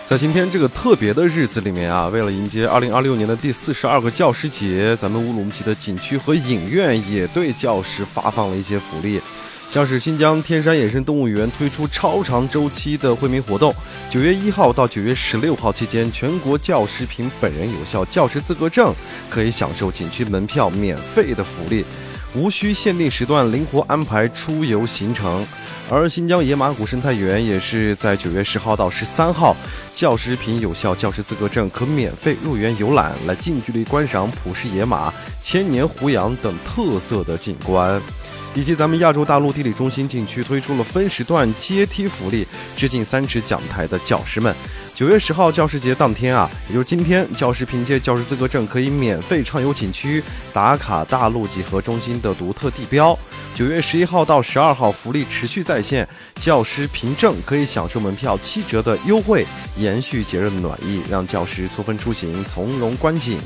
在今天这个特别的日子里面啊，为了迎接2026年的第42个教师节，咱们乌鲁木齐的景区和影院也对教师发放了一些福利。像是新疆天山野生动物园推出超长周期的惠民活动，9月1号到9月16号期间，全国教师凭本人有效教师资格证可以享受景区门票免费的福利，无需限定时段灵活安排出游行程。而新疆野马谷生态园也是在9月10号到13号，教师凭有效教师资格证可免费入园游览，来近距离观赏普氏野马、千年胡杨等特色的景观。以及咱们亚洲大陆地理中心景区推出了分时段阶梯福利，致敬3尺讲台的教师们。9月10号教师节当天啊，也就是今天，教师凭借教师资格证可以免费畅游景区，打卡大陆集合中心的独特地标。9月11号到12号福利持续在线，教师凭证可以享受门票7折的优惠，延续节日的暖意，让教师错峰出行，从容观景。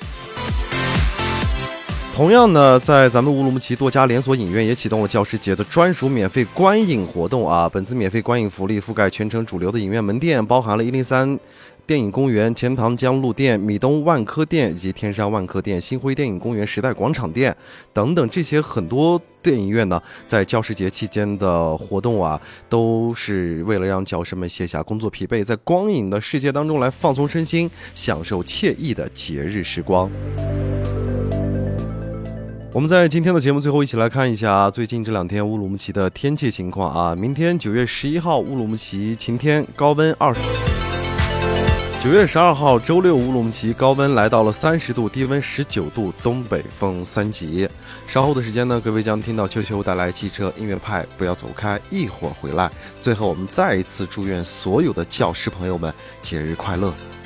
同样呢，在咱们乌鲁木齐多家连锁影院也启动了教师节的专属免费观影活动啊！本次免费观影福利覆盖全城主流的影院门店，包含了103电影公园、钱塘江路店、米东万科店以及天山万科店、星辉电影公园、时代广场店等等这些很多电影院呢，在教师节期间的活动啊，都是为了让教师们卸下工作疲惫，在光影的世界当中来放松身心，享受惬意的节日时光。我们在今天的节目最后一起来看一下最近这2天乌鲁木齐的天气情况啊。明天9月11号乌鲁木齐晴天，高温20。9月12号周六乌鲁木齐高温来到了30度，低温19度，东北风3级。稍后的时间呢，各位将听到秋秋带来汽车音乐派，不要走开，一会儿回来。最后我们再一次祝愿所有的教师朋友们节日快乐。